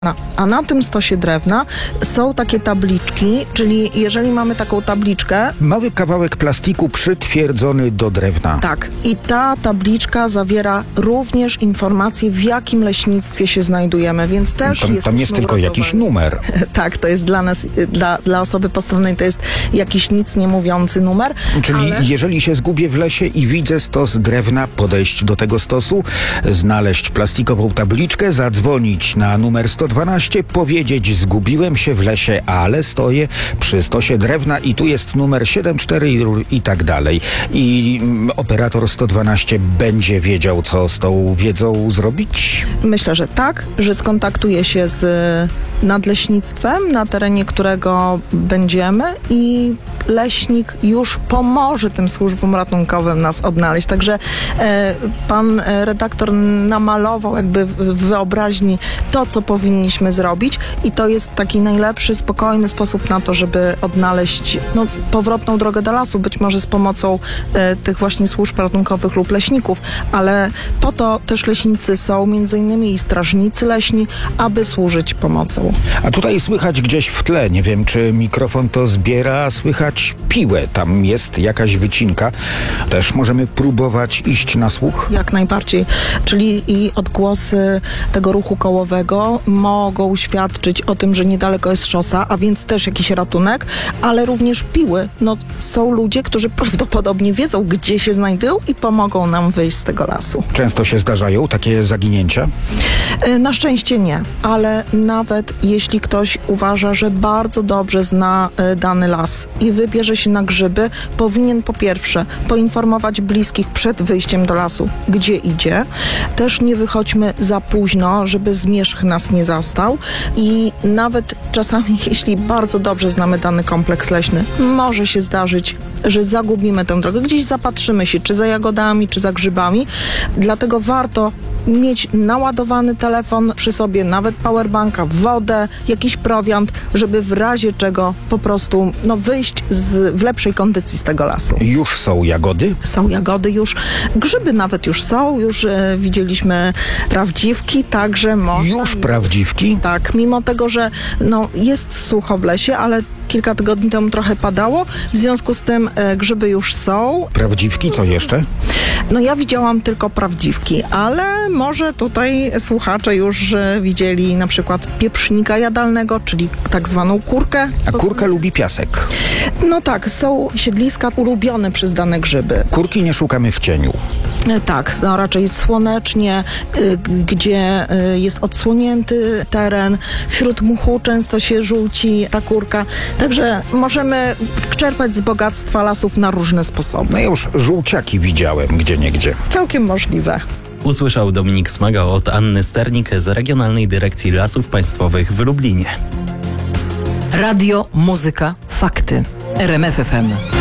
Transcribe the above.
A na tym stosie drewna są takie tabliczki, czyli jeżeli mamy taką tabliczkę... Mały kawałek plastiku przytwierdzony do drewna. Tak. I ta tabliczka zawiera również informacje, w jakim leśnictwie się znajdujemy, więc też Tam jest tylko jakiś numer. Tak, to jest dla nas, dla osoby postronnej to jest jakiś nic nie mówiący numer. Czyli jeżeli się zgubię w lesie i widzę stos drewna, podejść do tego stosu, znaleźć plastikową tabliczkę, zadzwonić na numer 112, powiedzieć: zgubiłem się w lesie, ale stoję przy stosie drewna i tu jest numer 74 i tak dalej. I operator 112 będzie wiedział, co z tą wiedzą zrobić? Myślę, że tak, że skontaktuje się z nadleśnictwem, na terenie którego będziemy, i leśnik już pomoże tym służbom ratunkowym nas odnaleźć. Także pan redaktor namalował jakby w wyobraźni to, co powinniśmy zrobić, i to jest taki najlepszy, spokojny sposób na to, żeby odnaleźć powrotną drogę do lasu, być może z pomocą tych właśnie służb ratunkowych lub leśników, ale po to też leśnicy są, między innymi i strażnicy leśni, aby służyć pomocą. A tutaj słychać gdzieś w tle, nie wiem, czy mikrofon to zbiera, słychać piłę, tam jest jakaś wycinka. Też możemy próbować iść na słuch? Jak najbardziej. Czyli i odgłosy tego ruchu kołowego mogą świadczyć o tym, że niedaleko jest szosa, a więc też jakiś ratunek, ale również piły. Są ludzie, którzy prawdopodobnie wiedzą, gdzie się znajdują i pomogą nam wyjść z tego lasu. Często się zdarzają takie zaginięcia? Na szczęście nie, ale nawet jeśli ktoś uważa, że bardzo dobrze zna dany las i wybierze się na grzyby, powinien po pierwsze poinformować bliskich przed wyjściem do lasu, gdzie idzie. Też nie wychodźmy za późno, żeby zmierzch nas nie zastał, i nawet czasami, jeśli bardzo dobrze znamy dany kompleks leśny, może się zdarzyć, że zagubimy tę drogę. Gdzieś zapatrzymy się, czy za jagodami, czy za grzybami. Dlatego warto mieć naładowany telefon przy sobie, nawet powerbanka, wodę, jakiś prowiant, żeby w razie czego po prostu wyjść w lepszej kondycji z tego lasu. Już są jagody? Są jagody już, grzyby nawet już są, już widzieliśmy prawdziwki, także można... Już prawdziwki? Tak, mimo tego, że jest sucho w lesie, ale kilka tygodni temu trochę padało, w związku z tym grzyby już są. Prawdziwki, co jeszcze? Ja widziałam tylko prawdziwki, ale może tutaj słuchacze już widzieli na przykład pieprznika jadalnego, czyli tak zwaną kurkę. A kurka lubi piasek. Tak, są siedliska ulubione przez dane grzyby. Kurki nie szukamy w cieniu. Tak, raczej słonecznie, gdzie jest odsłonięty teren. Wśród mchu często się żółci ta kurka. Także możemy czerpać z bogactwa lasów na różne sposoby. Ja już żółciaki widziałem gdzieniegdzie. Całkiem możliwe. Usłyszał Dominik Smaga od Anny Sternik z Regionalnej Dyrekcji Lasów Państwowych w Lublinie. Radio, muzyka, fakty. RMF FM.